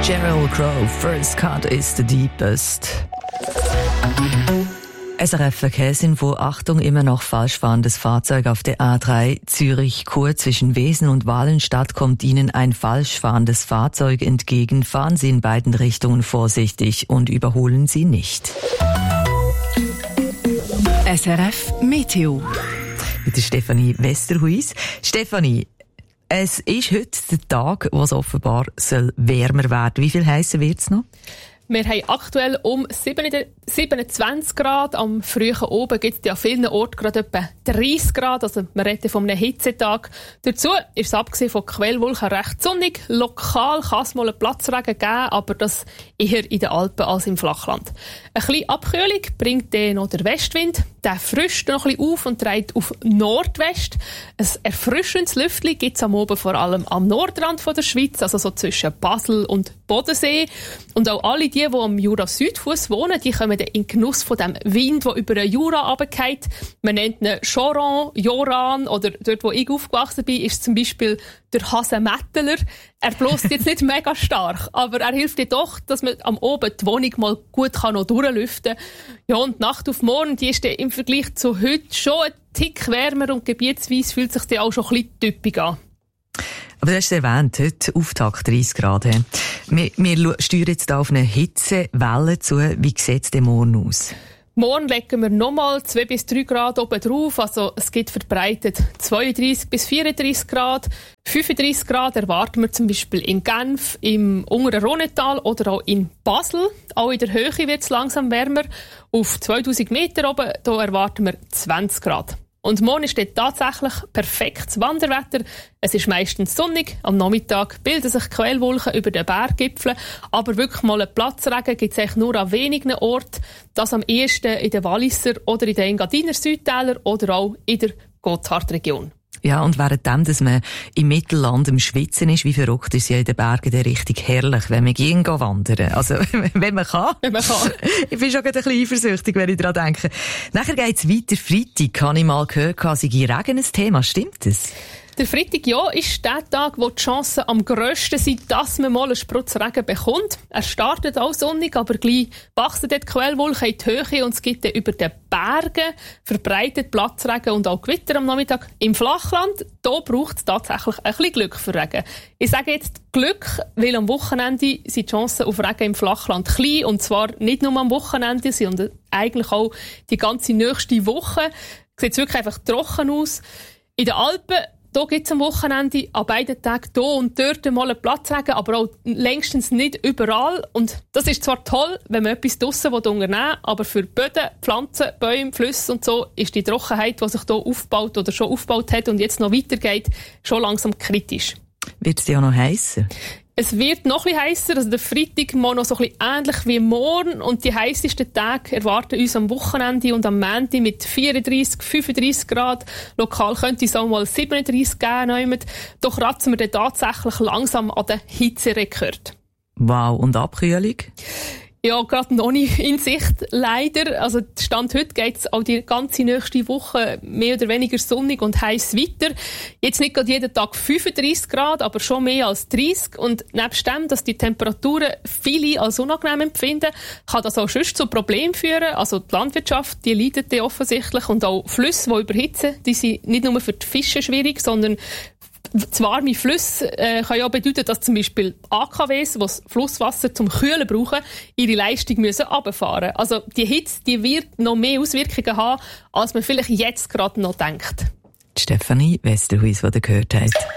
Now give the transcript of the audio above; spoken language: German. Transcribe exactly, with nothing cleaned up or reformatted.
Sheryl Crow, First Cut is the deepest. S R F Verkehrsinfo, Achtung, immer noch falsch fahrendes Fahrzeug auf der A drei Zürich-Chur zwischen Wesen und Walenstadt kommt Ihnen ein falsch fahrendes Fahrzeug entgegen. Fahren Sie in beiden Richtungen vorsichtig und überholen Sie nicht. S R F Meteo. Mit der Stefanie Westerhuis. Stefanie, es ist heute der Tag, wo es offenbar soll wärmer werden. Wie viel heißer wird es noch? Wir haben aktuell um siebenundzwanzig Grad. Am frühen Oben gibt es ja an vielen Orten gerade etwa dreissig Grad. Also wir reden von einem Hitzetag. Dazu ist es abgesehen von Quellwolken recht sonnig. Lokal kann es mal einen Platzregen geben, aber das eher in den Alpen als im Flachland. Eine kleine Abkühlung bringt dann noch der Westwind. Der frischt noch ein bisschen auf und dreht auf Nordwest. Ein erfrischendes Lüftchen gibt es am Oben vor allem am Nordrand von der Schweiz, also so zwischen Basel und Bodensee. Und auch alle die, die am Jura-Südfuss wohnen, die kommen in den Genuss von dem Wind, der über den Jura runterfällt. Man nennt ihn Choron, Joran, oder dort, wo ich aufgewachsen bin, ist zum Beispiel der Hasenmetteler. Er bläst jetzt nicht mega stark, aber er hilft dir doch, dass man am Oben die Wohnung mal gut kann noch durchlüften kann. Ja, und die Nacht auf morgen, die ist dann im Vergleich zu heute schon ein Tick wärmer und gebietsweise fühlt es sich dann auch schon ein bisschen typisch an. Aber du hast es erwähnt, heute Auftakt dreissig Grad. Wir, wir steuern jetzt auf eine Hitzewelle zu. Wie sieht es denn morgen aus? Morgen legen wir nochmal zwei bis drei Grad oben drauf. Also es gibt verbreitet zweiunddreissig bis vierunddreissig Grad. fünfunddreissig Grad erwarten wir zum Beispiel in Genf, im unteren Rhonetal oder auch in Basel. Auch in der Höhe wird es langsam wärmer. Auf zweitausend Meter oben da erwarten wir zwanzig Grad. Und morgen ist dort tatsächlich perfektes Wanderwetter. Es ist meistens sonnig. Am Nachmittag bilden sich Quellwolken über den Berggipfeln. Aber wirklich mal einen Platzregen gibt es eigentlich nur an wenigen Orten. Das am ehesten in den Walliser oder in den Engadiner Südtälern oder auch in der Gotthardregion. Ja, und währenddem, dass man im Mittelland im Schwitzen ist, wie verrückt ist ja in den Bergen der richtig herrlich, wenn man gehen geht wandern. Also, wenn man kann. Wenn man kann. Ich bin schon gerade ein bisschen eifersüchtig, wenn ich daran denke. Nachher geht's weiter. Freitag, habe ich mal gehört, sei Regen ein Thema. Stimmt das? Der Freitag, ja, ist der Tag, wo die Chancen am grössten sind, dass man mal einen Sprutz Regen bekommt. Er startet auch sonnig, aber gleich wachsen dort die Quellwolken in die Höhe und es gibt dann über den Bergen verbreitet Platzregen und auch Gewitter am Nachmittag. Im Flachland, da braucht es tatsächlich ein bisschen Glück für Regen. Ich sage jetzt Glück, weil am Wochenende sind die Chancen auf Regen im Flachland klein und zwar nicht nur am Wochenende, sondern eigentlich auch die ganze nächste Woche. Sieht es wirklich einfach trocken aus. In den Alpen da gibt es am Wochenende an beiden Tagen hier und dort mal einen Platzregen, aber auch längstens nicht überall. Und das ist zwar toll, wenn man etwas draussen unternehmen will, aber für Böden, Pflanzen, Bäume, Flüsse und so ist die Trockenheit, die sich hier aufbaut oder schon aufgebaut hat und jetzt noch weitergeht, schon langsam kritisch. Wird es ja noch heißer? Es wird noch ein bisschen heißer, also der Freitag mal noch so ein bisschen ähnlich wie morgen und die heissesten Tage erwarten uns am Wochenende und am Montag mit vierunddreissig, fünfunddreissig Grad. Lokal könnte es auch mal siebenunddreissig geben. Doch ratzen wir dann tatsächlich langsam an den Hitzerekord. Wow, und Abkühlung? Ja, gerade noch nicht in Sicht, leider. Also, Stand heute geht es auch die ganze nächste Woche mehr oder weniger sonnig und heiß weiter. Jetzt nicht gerade jeden Tag fünfunddreissig Grad, aber schon mehr als dreissig. Und nebst dem, dass die Temperaturen viele als unangenehm empfinden, kann das auch sonst zu Problemen führen. Also, die Landwirtschaft, die leidet die offensichtlich. Und auch Flüsse, die überhitzen, die sind nicht nur für die Fische schwierig, sondern das warme Flüsse äh, kann ja bedeuten, dass zum Beispiel A K Ws, die das Flusswasser zum Kühlen brauchen, ihre Leistung müssen runterfahren müssen. Also die Hitze die wird noch mehr Auswirkungen haben, als man vielleicht jetzt gerade noch denkt. Stefanie Westerhuis, die ihr gehört habt.